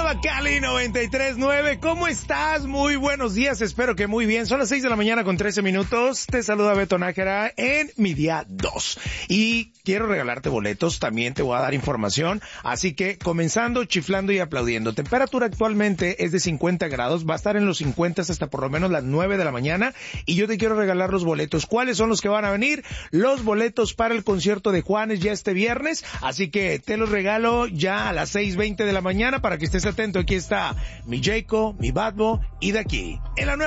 Nueva Cali 93.9, ¿cómo estás? Muy buenos días, espero que muy bien. Son las 6 de la mañana con 13 minutos. Te saluda Beto Nájera en mi día 2. Y quiero regalarte boletos, también te voy a dar información. Así que comenzando, chiflando y aplaudiendo. Temperatura actualmente es de 50 grados, va a estar en los 50 hasta por lo menos las 9 de la mañana. Y yo te quiero regalar los boletos. ¿Cuáles son los que van a venir? Los boletos para el concierto de Juanes ya este viernes. Así que te los regalo ya a las 6:20 de la mañana para que estés atento. Aquí está mi Jayco, mi Badbo y de aquí en la nueva